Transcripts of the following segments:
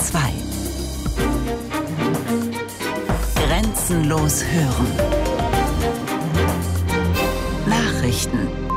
2. Grenzenlos hören. Nachrichten.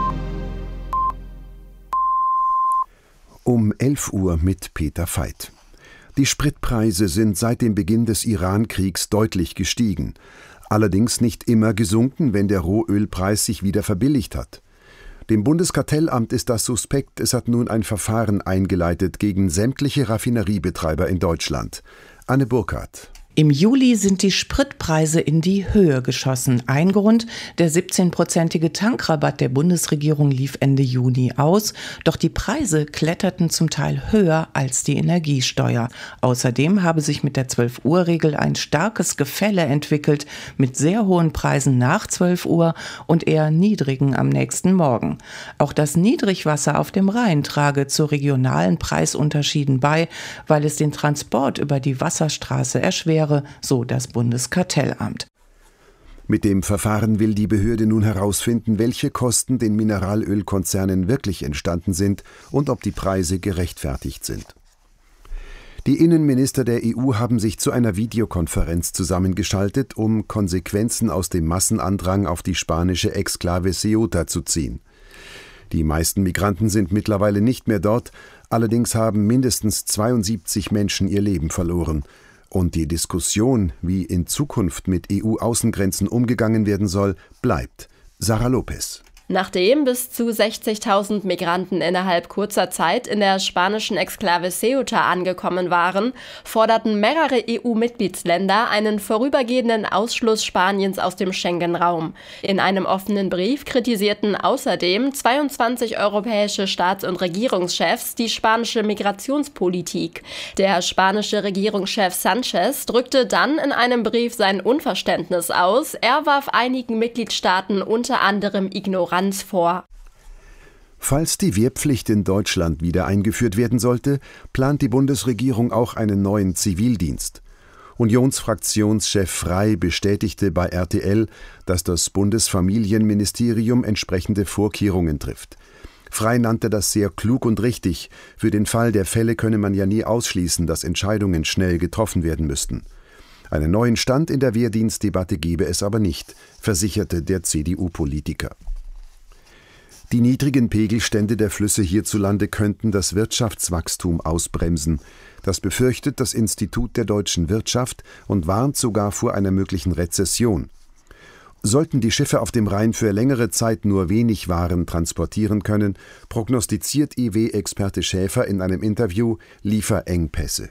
Um 11 Uhr mit Peter Veit. Die Spritpreise sind seit dem Beginn des Iran-Kriegs deutlich gestiegen. Allerdings nicht immer gesunken, wenn der Rohölpreis sich wieder verbilligt hat. Dem Bundeskartellamt ist das suspekt. Es hat nun ein Verfahren eingeleitet gegen sämtliche Raffineriebetreiber in Deutschland. Anne Burkhardt. Im Juli sind die Spritpreise in die Höhe geschossen. Ein Grund, der 17-prozentige Tankrabatt der Bundesregierung lief Ende Juni aus. Doch die Preise kletterten zum Teil höher als die Energiesteuer. Außerdem habe sich mit der 12-Uhr-Regel ein starkes Gefälle entwickelt, mit sehr hohen Preisen nach 12 Uhr und eher niedrigen am nächsten Morgen. Auch das Niedrigwasser auf dem Rhein trage zu regionalen Preisunterschieden bei, weil es den Transport über die Wasserstraße erschwere, so das Bundeskartellamt. Mit dem Verfahren will die Behörde nun herausfinden, welche Kosten den Mineralölkonzernen wirklich entstanden sind und ob die Preise gerechtfertigt sind. Die Innenminister der EU haben sich zu einer Videokonferenz zusammengeschaltet, um Konsequenzen aus dem Massenandrang auf die spanische Exklave Ceuta zu ziehen. Die meisten Migranten sind mittlerweile nicht mehr dort, allerdings haben mindestens 72 Menschen ihr Leben verloren. Und die Diskussion, wie in Zukunft mit EU-Außengrenzen umgegangen werden soll, bleibt. Sarah Lopez. Nachdem bis zu 60.000 Migranten innerhalb kurzer Zeit in der spanischen Exklave Ceuta angekommen waren, forderten mehrere EU-Mitgliedsländer einen vorübergehenden Ausschluss Spaniens aus dem Schengen-Raum. In einem offenen Brief kritisierten außerdem 22 europäische Staats- und Regierungschefs die spanische Migrationspolitik. Der spanische Regierungschef Sanchez drückte dann in einem Brief sein Unverständnis aus. Er warf einigen Mitgliedstaaten unter anderem Ignoranz vor. Falls die Wehrpflicht in Deutschland wieder eingeführt werden sollte, plant die Bundesregierung auch einen neuen Zivildienst. Unionsfraktionschef Frey bestätigte bei RTL, dass das Bundesfamilienministerium entsprechende Vorkehrungen trifft. Frey nannte das sehr klug und richtig. Für den Fall der Fälle könne man ja nie ausschließen, dass Entscheidungen schnell getroffen werden müssten. Einen neuen Stand in der Wehrdienstdebatte gebe es aber nicht, versicherte der CDU-Politiker. Die niedrigen Pegelstände der Flüsse hierzulande könnten das Wirtschaftswachstum ausbremsen. Das befürchtet das Institut der deutschen Wirtschaft und warnt sogar vor einer möglichen Rezession. Sollten die Schiffe auf dem Rhein für längere Zeit nur wenig Waren transportieren können, prognostiziert IW-Experte Schäfer in einem Interview Lieferengpässe.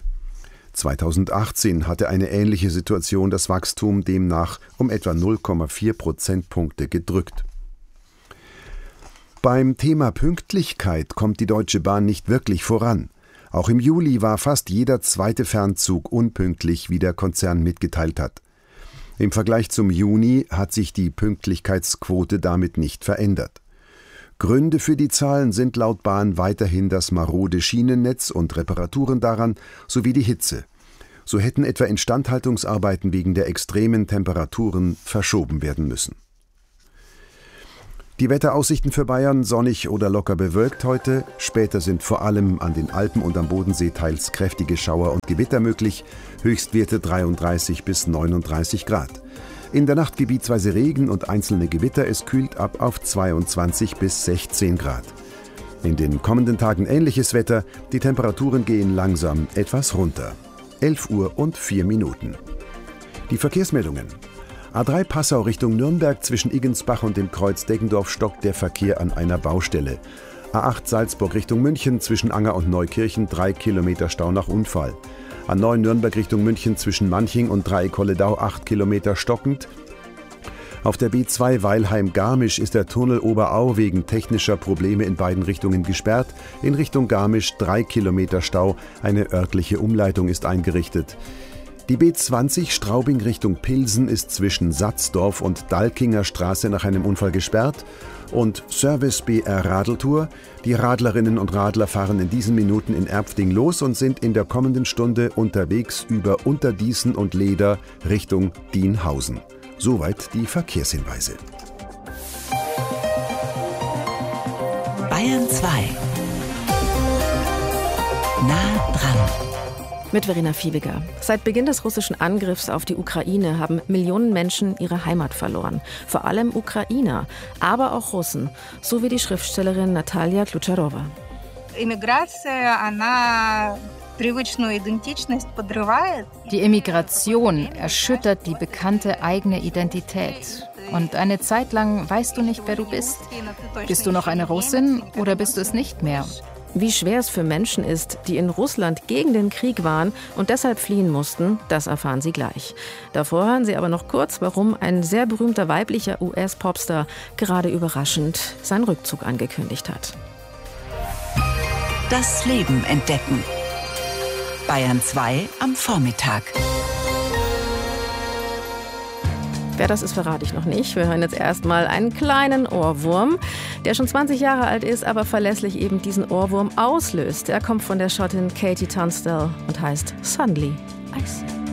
2018 hatte eine ähnliche Situation das Wachstum demnach um etwa 0,4 Prozentpunkte gedrückt. Beim Thema Pünktlichkeit kommt die Deutsche Bahn nicht wirklich voran. Auch im Juli war fast jeder zweite Fernzug unpünktlich, wie der Konzern mitgeteilt hat. Im Vergleich zum Juni hat sich die Pünktlichkeitsquote damit nicht verändert. Gründe für die Zahlen sind laut Bahn weiterhin das marode Schienennetz und Reparaturen daran sowie die Hitze. So hätten etwa Instandhaltungsarbeiten wegen der extremen Temperaturen verschoben werden müssen. Die Wetteraussichten für Bayern: sonnig oder locker bewölkt heute. Später sind vor allem an den Alpen und am Bodensee teils kräftige Schauer und Gewitter möglich. Höchstwerte 33 bis 39 Grad. In der Nacht gebietsweise Regen und einzelne Gewitter. Es kühlt ab auf 22 bis 16 Grad. In den kommenden Tagen ähnliches Wetter. Die Temperaturen gehen langsam etwas runter. 11 Uhr und 4 Minuten. Die Verkehrsmeldungen. A3 Passau Richtung Nürnberg, zwischen Iggensbach und dem Kreuz Deggendorf stockt der Verkehr an einer Baustelle. A8 Salzburg Richtung München, zwischen Anger und Neukirchen 3 Kilometer Stau nach Unfall. A9 Nürnberg Richtung München, zwischen Manching und Dreieck-Holledau 8 Kilometer stockend. Auf der B2 Weilheim-Garmisch ist der Tunnel Oberau wegen technischer Probleme in beiden Richtungen gesperrt. In Richtung Garmisch 3 Kilometer Stau, eine örtliche Umleitung ist eingerichtet. Die B20 Straubing Richtung Pilsen ist zwischen Satzdorf und Dalkinger Straße nach einem Unfall gesperrt. Und Service BR Radeltour. Die Radlerinnen und Radler fahren in diesen Minuten in Erpfding los und sind in der kommenden Stunde unterwegs über Unterdießen und Leder Richtung Dienhausen. Soweit die Verkehrshinweise. Bayern 2. Nah dran. Mit Verena Fiebiger. Seit Beginn des russischen Angriffs auf die Ukraine haben Millionen Menschen ihre Heimat verloren. Vor allem Ukrainer, aber auch Russen, so wie die Schriftstellerin Natalia Klutscherowa. Die Emigration erschüttert die bekannte eigene Identität. Und eine Zeit lang weißt du nicht, wer du bist. Bist du noch eine Russin oder bist du es nicht mehr? Wie schwer es für Menschen ist, die in Russland gegen den Krieg waren und deshalb fliehen mussten, das erfahren Sie gleich. Davor hören Sie aber noch kurz, warum ein sehr berühmter weiblicher US-Popstar gerade überraschend seinen Rückzug angekündigt hat. Das Leben entdecken. Bayern 2 am Vormittag. Wer das ist, verrate ich noch nicht. Wir hören jetzt erstmal einen kleinen Ohrwurm, der schon 20 Jahre alt ist, aber verlässlich eben diesen Ohrwurm auslöst. Er kommt von der Schottin Katie Tunstall und heißt Suddenly I See.